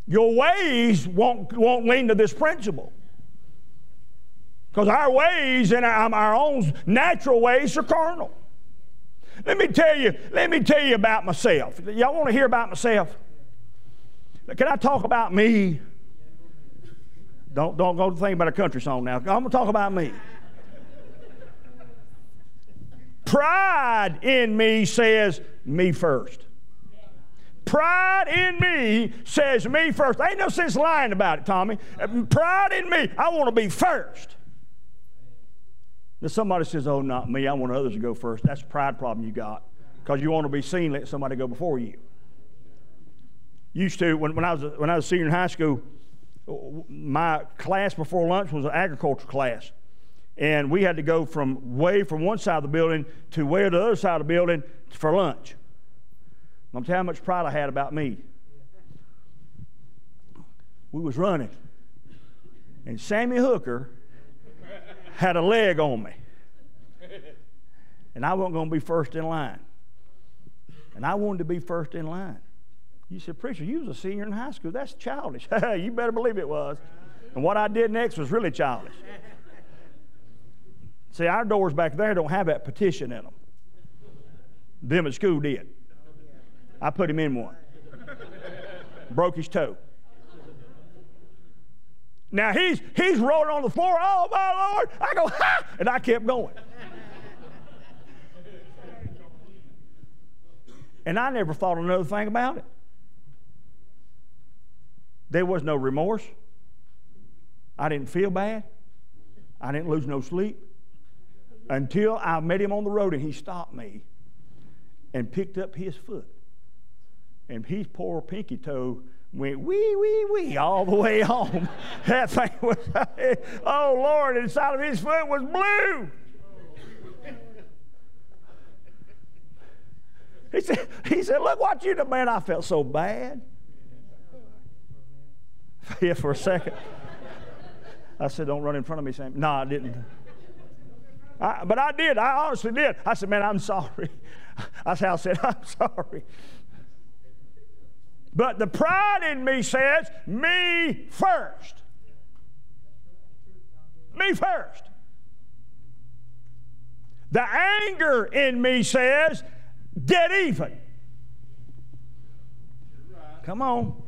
Your ways won't lean to this principle. Because our ways and our own natural ways are carnal. Let me tell you about myself. Y'all want to hear about myself? Can I talk about me? Don't go think about a country song now. I'm going to talk about me. Pride in me says me first. Pride in me says me first. Ain't no sense lying about it, Tommy. Pride in me, I want to be first. Now somebody says, oh, not me, I want others to go first. That's a pride problem you got. Because you want to be seen, let somebody go before you. Used to, when I was a senior in high school, my class before lunch was an agriculture class. And we had to go from one side of the building to way to the other side of the building for lunch. I'm telling you how much pride I had about me. We was running. And Sammy Hooker had a leg on me. And I wasn't going to be first in line. And I wanted to be first in line. You said, preacher, you was a senior in high school. That's childish. You better believe it was. And what I did next was really childish. See, our doors back there don't have that petition in them. Them at school did. I put him in one. Broke his toe. Now he's rolling on the floor. Oh my Lord! I go, ha! And I kept going. And I never thought another thing about it. There was no remorse. I didn't feel bad. I didn't lose no sleep until I met him on the road and he stopped me and picked up his foot. And his poor pinky toe went wee, wee, wee all the way home. That thing was, oh Lord, inside of his foot was blue. He said, look what you did. Man, I felt so bad. Yeah, for a second. I said, don't run in front of me, Sam. No, I didn't. But I did. I honestly did. I said, man, I'm sorry. That's how I said, I'm sorry. But the pride in me says, me first. Me first. The anger in me says, get even. Come on.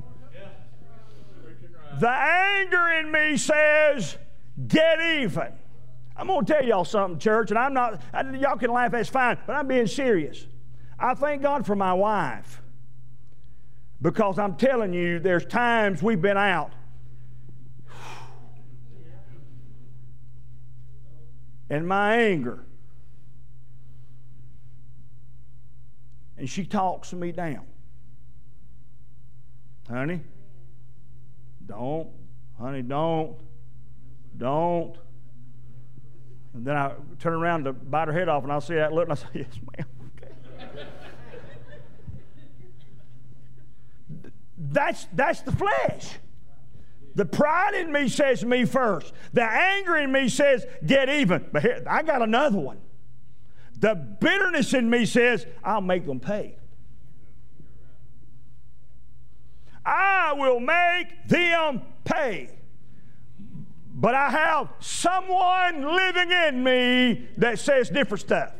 The anger in me says, get even. I'm going to tell y'all something, church, and y'all can laugh, that's fine, but I'm being serious. I thank God for my wife, because I'm telling you, there's times we've been out and my anger, and she talks me down. Honey, don't. Honey, don't. And then I turn around to bite her head off, and I'll see that look, and I say, yes, ma'am. Okay. That's the flesh. The pride in me says me first. The anger in me says get even. But here, I got another one. The bitterness in me says I'll make them pay. I will make them pay. But I have someone living in me that says different stuff.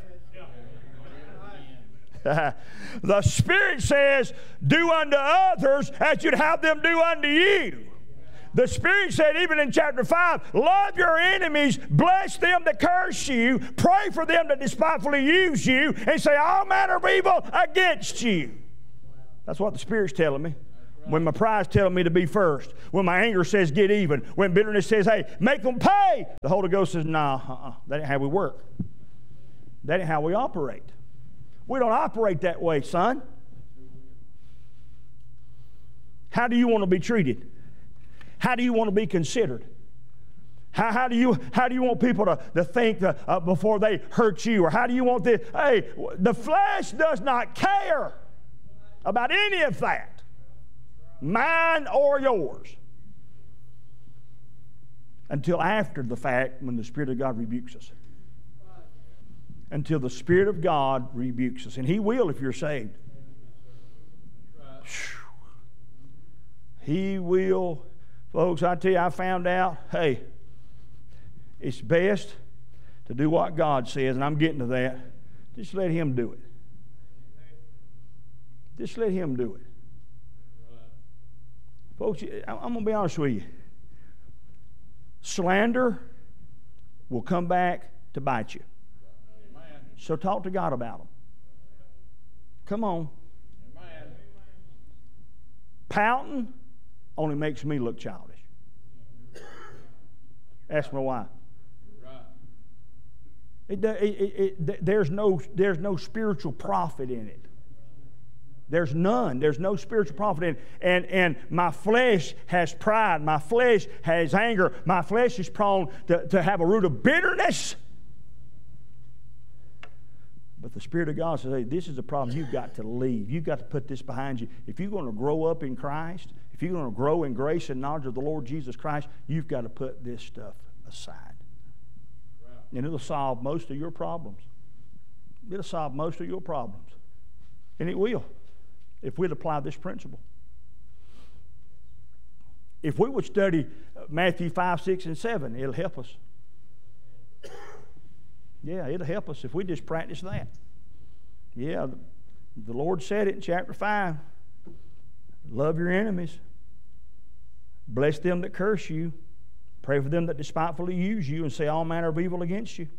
The Spirit says, do unto others as you'd have them do unto you. The Spirit said, even in chapter 5, love your enemies, bless them that curse you, pray for them that despitefully use you, and say all manner of evil against you. That's what the Spirit's telling me. When my pride's telling me to be first. When my anger says get even. When bitterness says, hey, make them pay. The Holy Ghost says, nah, that ain't how we work. That ain't how we operate. We don't operate that way, son. How do you want to be treated? How do you want to be considered? How do you want people to think before they hurt you? Or how do you want this? Hey, the flesh does not care about any of that. Mine or yours. Until after the fact when the Spirit of God rebukes us. Until the Spirit of God rebukes us. And He will if you're saved. He will. Folks, I tell you, I found out, hey, it's best to do what God says, and I'm getting to that. Just let Him do it. Just let Him do it. Folks, I'm going to be honest with you. Slander will come back to bite you. So talk to God about them. Come on. Pouting only makes me look childish. Ask me why. There's no spiritual profit in it. There's none. There's no spiritual profit in it. And my flesh has pride. My flesh has anger. My flesh is prone to have a root of bitterness. But the Spirit of God says, hey, this is a problem you've got to leave. You've got to put this behind you. If you're going to grow up in Christ, if you're going to grow in grace and knowledge of the Lord Jesus Christ, you've got to put this stuff aside. Right. And it'll solve most of your problems. It'll solve most of your problems. And it will, if we'd apply this principle. If we would study Matthew 5, 6, and 7, it'll help us. Yeah, it'll help us if we just practice that. Yeah, the Lord said it in chapter 5. Love your enemies. Bless them that curse you. Pray for them that despitefully use you and say all manner of evil against you.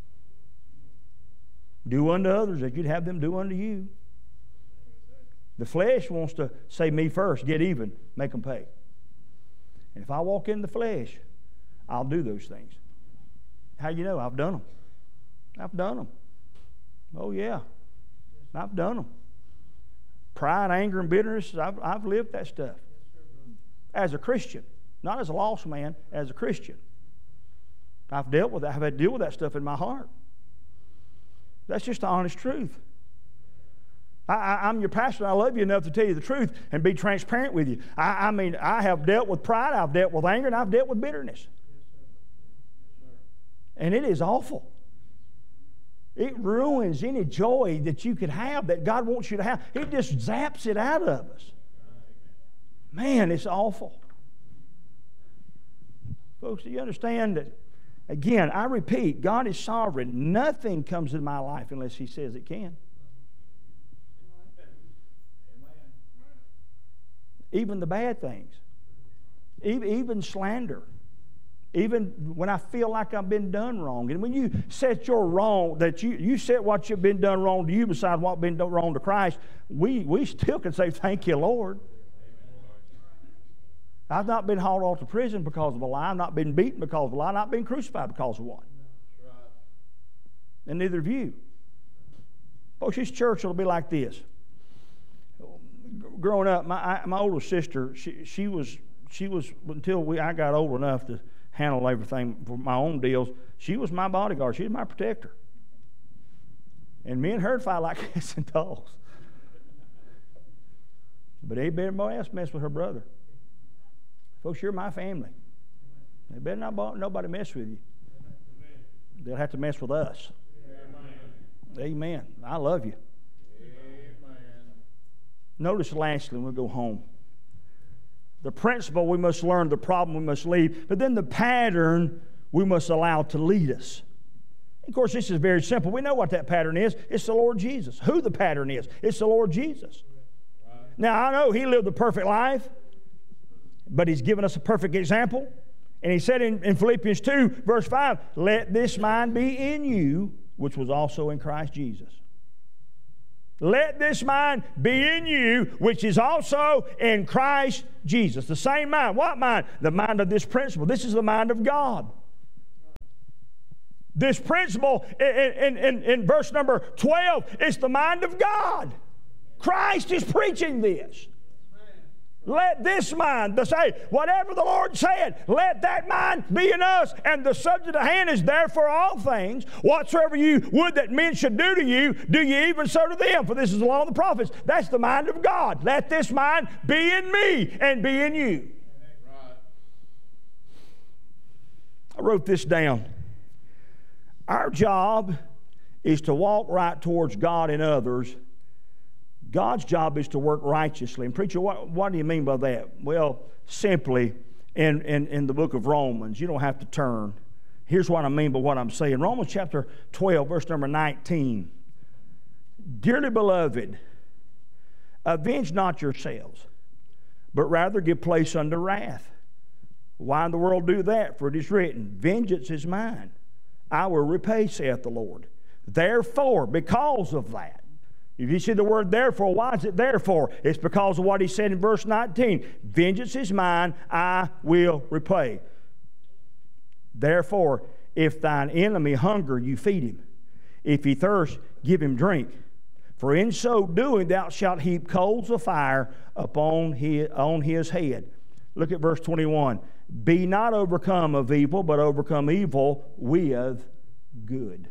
Do unto others as you'd have them do unto you. The flesh wants to say me first, get even, make them pay. And if I walk in the flesh, I'll do those things. How do you know? I've done them. I've done them. Oh, yeah. I've done them. Pride, anger, and bitterness, I've lived that stuff. As a Christian. Not as a lost man, as a Christian. I've dealt with that. I've had to deal with that stuff in my heart. That's just the honest truth. I'm your pastor. I love you enough to tell you the truth and be transparent with you. I mean, I have dealt with pride, I've dealt with anger, and I've dealt with bitterness. And it is awful. It ruins any joy that you could have, that God wants you to have. It just zaps it out of us. Man, it's awful. Folks, do you understand that? Again, I repeat, God is sovereign. Nothing comes into my life unless He says it can. Even the bad things. Even slander. Even when I feel like I've been done wrong. And when you set your wrong, that you set what you've been done wrong to you beside what's been done wrong to Christ, we still can say, thank you, Lord. I've not been hauled off to prison because of a lie. I've not been beaten because of a lie. I've not been crucified because of one. And neither have you. Folks, this church will be like this. Growing up, my older sister, she was until I got old enough to handle everything for my own deals, she was my bodyguard. She was my protector. And me and her fight like cats and dogs. But everybody else mess with her brother. Folks, you're my family. They better not nobody mess with you. They'll have to mess with us. Amen. I love you. Notice lastly, we'll go home. The principle we must learn, the problem we must leave, but then the pattern we must allow to lead us. Of course, this is very simple. We know what that pattern is. It's the Lord Jesus. Who the pattern is? It's the Lord Jesus. Right. Now, I know He lived a perfect life, but He's given us a perfect example. And He said in Philippians 2, verse 5, let this mind be in you, which was also in Christ Jesus. Let this mind be in you, which is also in Christ Jesus. The same mind. What mind? The mind of this principle. This is the mind of God. This principle in verse number 12 is the mind of God. Christ is preaching this. Let this mind, whatever the Lord said, let that mind be in us. And the subject at hand is therefore all things, whatsoever you would that men should do to you, do ye even so to them. For this is the law of the prophets. That's the mind of God. Let this mind be in me and be in you. I wrote this down. Our job is to walk right towards God and others God's job is to work righteously. And preacher, what do you mean by that? Well, simply in the book of Romans, you don't have to turn. Here's what I mean by what I'm saying. Romans chapter 12, verse number 19. Dearly beloved, avenge not yourselves, but rather give place unto wrath. Why in the world do that? For it is written, vengeance is mine. I will repay, saith the Lord. Therefore, because of that, if you see the word therefore, why is it therefore? It's because of what he said in verse 19. Vengeance is mine, I will repay. Therefore, if thine enemy hunger, you feed him. If he thirst, give him drink. For in so doing thou shalt heap coals of fire upon his head. Look at verse 21. Be not overcome of evil, but overcome evil with good.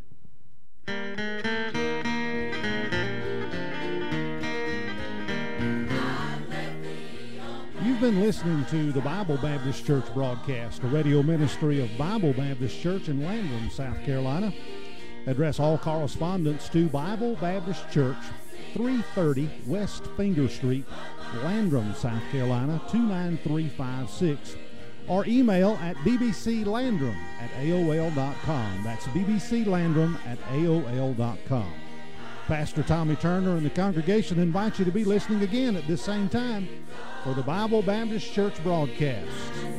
You've been listening to the Bible Baptist Church broadcast, a radio ministry of Bible Baptist Church in Landrum, South Carolina. Address all correspondence to Bible Baptist Church, 330 West Finger Street, Landrum, South Carolina, 29356. Or email at bbclandrum@aol.com. That's bbclandrum@aol.com. Pastor Tommy Turner and the congregation invite you to be listening again at this same time for the Bible Baptist Church broadcast.